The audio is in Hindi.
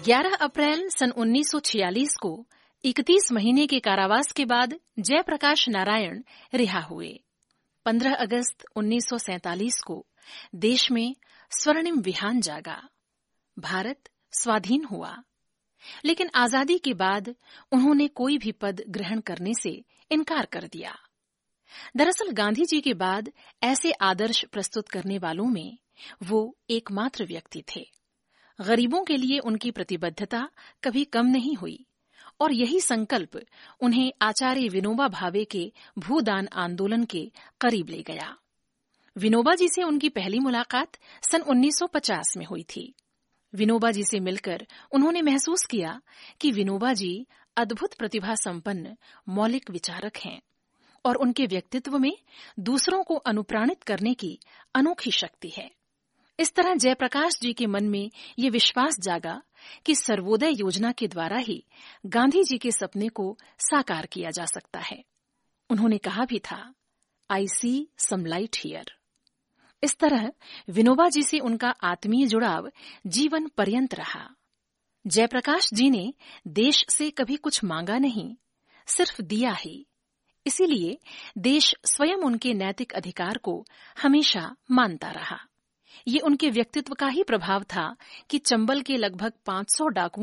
11 अप्रैल सन 1946 को 31 महीने के कारावास के बाद जयप्रकाश नारायण रिहा हुए। 15 अगस्त 1947 को देश में स्वर्णिम विहान जागा। भारत स्वाधीन हुआ, लेकिन आजादी के बाद उन्होंने कोई भी पद ग्रहण करने से इनकार कर दिया। दरअसल गांधी जी के बाद ऐसे आदर्श प्रस्तुत करने वालों में वो एकमात्र व्यक्ति थे। गरीबों के लिए उनकी प्रतिबद्धता कभी कम नहीं हुई और यही संकल्प उन्हें आचार्य विनोबा भावे के भूदान आंदोलन के करीब ले गया। विनोबा जी से उनकी पहली मुलाकात सन 1950 में हुई थी। विनोबा जी से मिलकर उन्होंने महसूस किया कि विनोबा जी अद्भुत प्रतिभा संपन्न मौलिक विचारक हैं और उनके व्यक्तित्व में दूसरों को अनुप्राणित करने की अनोखी शक्ति है। इस तरह जयप्रकाश जी के मन में ये विश्वास जागा कि सर्वोदय योजना के द्वारा ही गांधी जी के सपने को साकार किया जा सकता है। उन्होंने कहा भी था, आई सी सम लाइट हियर। इस तरह विनोबा जी से उनका आत्मीय जुड़ाव जीवन पर्यंत रहा। जयप्रकाश जी ने देश से कभी कुछ मांगा नहीं, सिर्फ दिया ही। इसीलिए देश स्वयं उनके नैतिक अधिकार को हमेशा मानता रहा। ये उनके व्यक्तित्व का ही प्रभाव था कि चंबल के लगभग 500 डाकुओं